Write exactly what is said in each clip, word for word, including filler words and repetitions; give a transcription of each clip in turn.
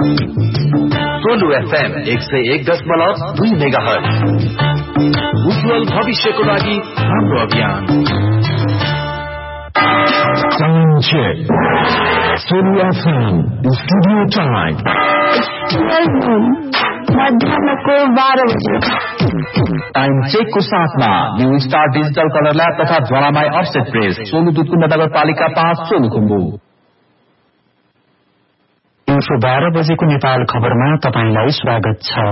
Solu FM एक सय एक दशमलव दुई मेगाहर्ज। उज्जवल भविष्यको लागि हाम्रो अभियान। सोलु एफएम स्टुडियो टाइम मध्याहको बाह्र बजे। टाइम चेकको साथमा new star digital colour lab तथा ज्वालामाई अफसेट प्रेस, सोलु दुधकुण्ड नगरपालिका पाँच, सोलुखुम्बु। दिउँसो बाह्र बजेको नेपाल खबरमा तपाईंलाई स्वागत छ।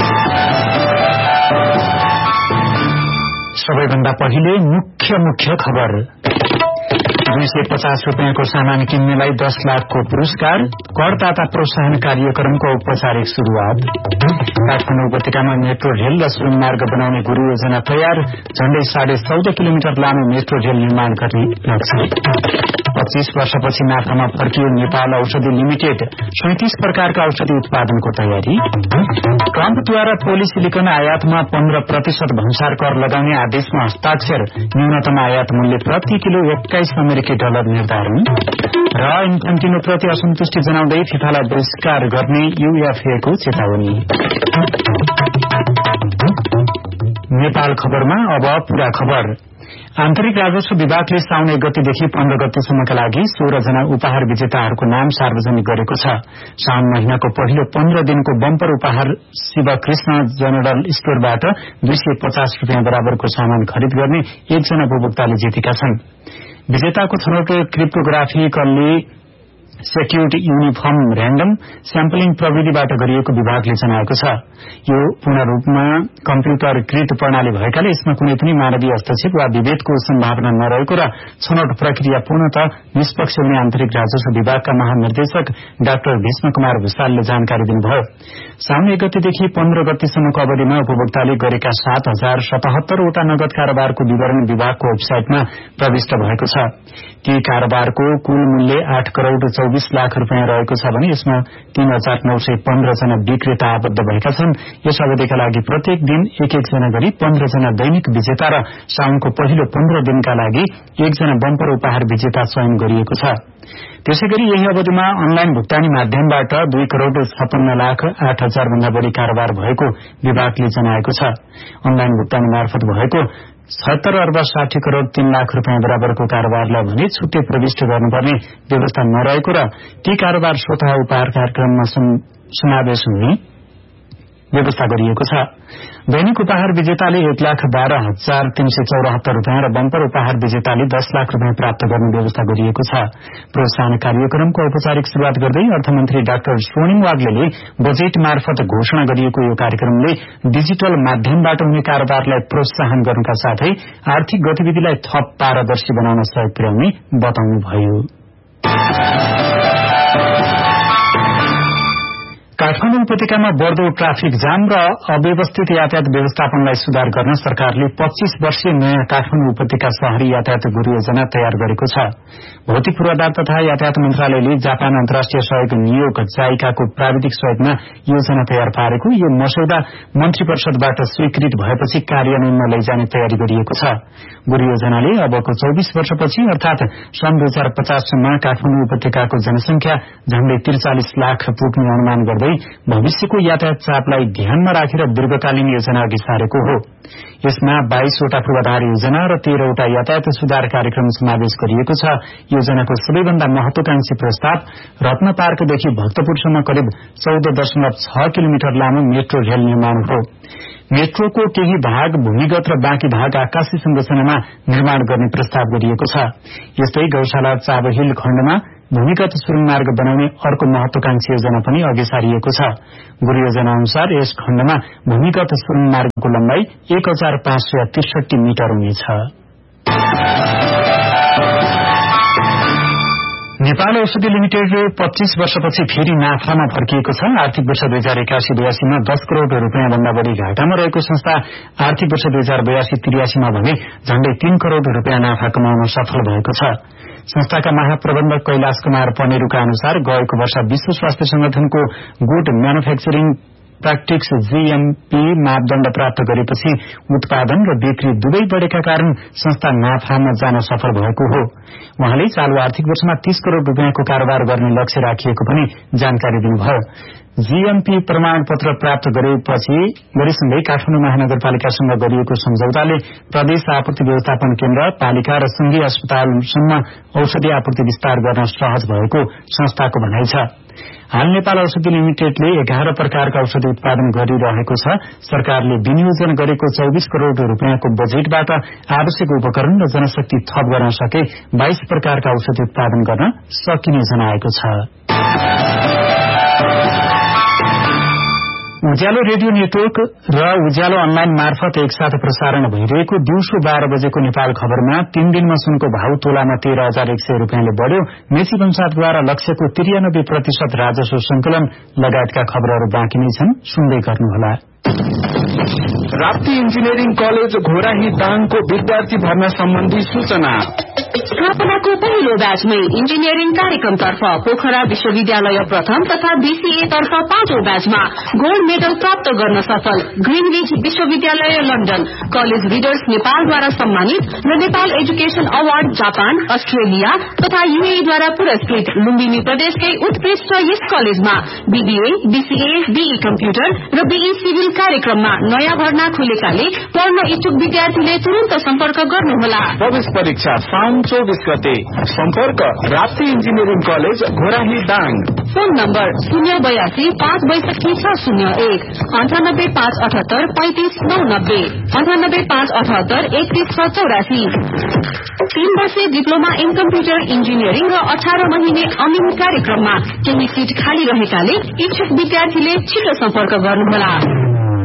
सबैभन्दा पहिले मुख्य मुख्य खबर। दुई सय पचास रूपियाँको सामान किन्नेलाई दस लाखको पुरस्कार, करदाता प्रोत्साहन कार्यक्रमको औपचारिक शुरूआत। काठमाडौँ उपत्यकामा मेट्रो रेल र सुरुङ मार्ग बनाउने गुरु योजना तयार, झण्डै साढे चौध किलोमिटर लामो मेट्रो रेल निर्माण गर्ने लक्ष्य। पच्चीस वर्षपछि नाफामा फर्कियो नेपाल औषधि लिमिटेड, सैंतीस प्रकारका औषधि उत्पादनको तयारी। ट्रम्पद्वारा पोलिसिलिकन आयातमा पन्ध्र प्रतिशत भन्सार कर लगाउने आदेशमा हस्ताक्षर, न्यूनतम आयात मूल्य प्रति किलो एक्काइस अमेरिकी डलर निर्धारण। र इन्फेन्टिनोप्रति असन्तुष्टि जनाउँदै फिफालाई बहिष्कार गर्ने यूएफएको चेतावनी। नेपाल खबरमा अब पूरा खबर। आन्तरिक राजस्व विभागले साउन एक गतेदेखि पन्ध्र गतेसम्मका लागि सोह्र जना उपहार विजेताहरूको नाम सार्वजनिक गरेको छ। साउन महिनाको पहिलो पन्ध्र दिनको बम्पर उपहार शिवकृष्ण जनरल स्टोरबाट दुई सय पचास रूपियाँ बराबरको सामान खरिद गर्ने एकजना उपभोक्ताले जितेका छन्। विजेताको छनौट क्रिप्टोग्राफिकल्ली सेक्युर्ड युनिफर्म र्यान्डम स्याम्पलिङ प्रविधिबाट गरिएको विभागले जनाएको छ। यो पूर्ण रूपमा कम्प्युटरकृत प्रणाली भएकाले यसमा कुनै पनि मानवीय हस्तक्षेप वा विभेदको सम्भावना नरहेको र छनौट प्रक्रिया पूर्णतः निष्पक्ष हुने आन्तरिक राजस्व विभागका महानिर्देशक डाक्टर भीष्म कुमार भूषालले जानकारी दिनुभयो। साउन एक गतेदेखि पन्ध्र गतेसम्मको अवधिमा उपभोक्ताले गरेका सात हजार सतहत्तरवटा नगद कारोबारको विवरण विभागको वेबसाइटमा प्रविष्ट भएको छ। ती कारोबारको कुल मूल्य आठ करोड़ चौबीस लाख रूपियाँ रहेको छ भने यसमा तीन हजार नौ सय पन्ध्र जना विक्रेता आबद्ध भएका छन्। यस अवधिका लागि प्रत्येक दिन एक एकजना गरी पन्ध्र जना दैनिक विजेता र साउनको पहिलो पन्ध्र दिनका लागि एकजना बम्पर उपहार विजेता चयन गरिएको छ। त्यसैगरी यही अवधिमा अनलाइन भुक्तानी माध्यमबाट दुई करोड़ छप्पन्न लाख आठ हजार भन्दा बढ़ी कारोबार भएको विभागले जनाएको छ। अनलाइन भुक्तानी मार्फत भएको सत्तर अर्ब साठी करोड़ तीन लाख रूपियाँ बराबरको कारोबारलाई भने छुट्टै प्रविष्ट गर्नुपर्ने व्यवस्था नरहेको र ती कारोबार स्वतः उपहार कार्यक्रममा समावेश हुने व्यवस्था गरिएको छ। दैनिक उपहार विजेताले एक लाख बाह्र हजार तीन सय चौरात्तर रूपियाँ र बम्पर उपहार विजेताले दस लाख रूपियाँ प्राप्त गर्ने व्यवस्था गरिएको छ। प्रोत्साहन कार्यक्रमको औपचारिक शुरूआत गर्दै अर्थमन्त्री डाक्टर स्वर्णिम वाग्लेले बजेट मार्फत घोषणा गरिएको यो कार्यक्रमले डिजिटल माध्यमबाट हुने कारोबारलाई प्रोत्साहन गर्नका साथै आर्थिक गतिविधिलाई थप पारदर्शी बनाउन सहयोग पुर्याउने बताउनुभयो। काठमाडौँ उपत्यकामा बढ़दो ट्राफिक जाम र अव्यवस्थित यातायात व्यवस्थापनलाई सुधार गर्न सरकारले पच्चीस वर्षीय नयाँ काठमाडौँ उपत्यका शहरी यातायात गुरु योजना तयार गरेको छ। भौतिक पूर्वाधार तथा यातायात मन्त्रालयले जापान अन्तर्राष्ट्रिय सहयोग नियोग जाइकाको प्राविधिक सहयोगमा योजना तयार पारेको यो मसौदा मन्त्री परिषदबाट स्वीकृत भएपछि कार्यान्वयनमा लैजाने तयारी गरिएको छ। गुरु योजनाले अबको चौबीस वर्षपछि अर्थात सन् दुई हजार पचाससम्म काठमाडौँ उपत्यकाको जनसंख्या झण्डै त्रिचालिस लाख पुग्ने अनुमान गर्दै भविष्यको यातायात चापलाई ध्यानमा राखेर दीर्घकालीन योजना अघि सारेको हो। यसमा बाइसवटा पूर्वाधार योजना र तेह्रवटा यातायात सुधार कार्यक्रम समावेश गरिएको छ। योजनाको सबैभन्दा महत्वाकांक्षी प्रस्ताव रत्न पार्कदेखि भक्तपुरसम्म करिब चौध दशमलव छ किलोमिटर लामो मेट्रो रेल निर्माण हो। मेट्रोको केही भाग भूमिगत र बाँकी भाग आकाशी संरचनामा निर्माण गर्ने प्रस्ताव गरिएको छ। यस्तै गौशाला चाबहिल खण्डमा भूमिगत सुरुङ मार्ग बनाउने अर्को महत्वाकांक्षी योजना पनि अघि सारिएको छ। गुरु योजना अनुसार यस खण्डमा भूमिगत सुरुङ मार्गको लम्बाई एक हजार पाँच सय त्रिसठी मिटर हुनेछ। नेपाल औषधि लिमिटेड पच्चीस वर्षपछि फेरि नाफामा फर्किएको छ। आर्थिक वर्ष दुई हजार एकासी बयासीमा दस करोड़ रूपियाँ भन्दा बढ़ी घाटामा रहेको संस्था आर्थिक वर्ष दुई हजार बयासी त्रियासीमा भने झण्डै तीन करोड़ रूपियाँ नाफा कमाउन सफल भएको छ। संस्थाका महाप्रबन्धक कैलाश कुमार पनेरूका अनुसार गएको वर्ष विश्व स्वास्थ्य संगठनको गुड म्यानुफ्याक्चरिङ प्राक्टिक्स जीएमपी मापदण्ड प्राप्त गरेपछि उत्पादन र बिक्री दुवै बढ़ेका कारण संस्था नाफामा जान सफल भएको हो। वहाँले चालू आर्थिक वर्षमा तीस करोड़ रूपियाँको कारोबार गर्ने लक्ष्य राखिएको पनि जानकारी दिनुभयो। जीएमपी प्रमाण पत्र प्राप्त गरेपछि गरेसँगै काठमाडौँ महानगरपालिकासँग गरिएको सम्झौताले प्रदेश आपूर्ति व्यवस्थापन केन्द्र पालिका र संघीय अस्पतालसम्म औषधि आपूर्ति विस्तार गर्न सहज भएको संस्थाको भनाइ छ। हाल नेपाल औषधि लिमिटेडले एघार प्रकारका औषधि उत्पादन गरिरहेको छ। सरकारले विनियोजन गरेको चौबीस करोड़ रूपियाँको बजेटबाट आवश्यक उपकरण र जनशक्ति थप गर्न सके बाइस प्रकारका औषधि उत्पादन गर्न सकिने जनाएको छ। उज्यालो रेडियो नेटवर्क र उज्यालो अनलाइन मार्फत एकसाथ प्रसारण भइरहेको दिउँसो बाह्र बजेको नेपाल खबरमा तीन दिनमा सुनको भाव तोलामा तेह्र हजार एक सय रूपियाँले बढ़्यो। मेची भन्सारद्वारा लक्ष्यको त्रियानब्बे प्रतिशत राजस्व संकलन लगायतका खबरहरू बाँकी नै छन्, सुन्दै गर्नुहोला। राप्ती इन्जिनियरिङ कलेज घोराही दाङको विद्यार्थी भर्ना सम्बन्धी सूचना। स्थापनाको पहिलो ब्याचमै इन्जिनियरिङ कार्यक्रमतर्फ पोखरा विश्वविद्यालय प्रथम तथा बीसीए तर्फ पाँचौं ब्याचमा गोल्ड मेडल प्राप्त गर्न सफल ग्रीनविच विश्वविद्यालय लन्डन कलेज रिडर्स नेपालद्वारा सम्मानित र Nepal education award Japan, Australia तथा यूएईद्वारा पुरस्कृत लुम्बिनी प्रदेशकै उत्कृष्ट यस कलेजमा बीबीए, बीसीए, बीई कम्प्युटर र बीई सिभिल कार्यक्रममा नयाँ भर्ना खुलेकाले पढ्न इच्छुक विद्यार्थीले तुरन्त सम्पर्क गर्नुहोला। प्रवेश परीक्षा साउन चौबीस गते। सम्पर्क Rapti engineering college Ghorahi Dang. Phone number शून्य बयासी पाँच बैसठी छ शून्य एक अन्ठानब्बे पाँच अठहत्तर पैंतिस नौ नब्बे अन्ठानब्बे पाँच अठहत्तर एकतीस छ चौरासी। तीन वर्षे डिप्लोमा इन कम्प्युटर इन्जिनियरिङ र अठार महिने अमिन कार्यक्रममा केही सीट खाली रहेकाले इच्छुक विद्यार्थीले छिटो सम्पर्क गर्नुहोला।